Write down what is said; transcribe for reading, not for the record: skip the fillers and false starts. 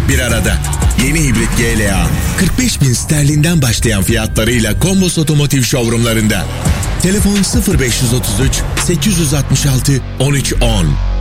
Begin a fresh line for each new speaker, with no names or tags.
bir arada. Yeni hibrit GLA 45.000 sterlinden başlayan fiyatlarıyla Kombos Otomotiv Showroom'larında. Telefon 0533 866 1310.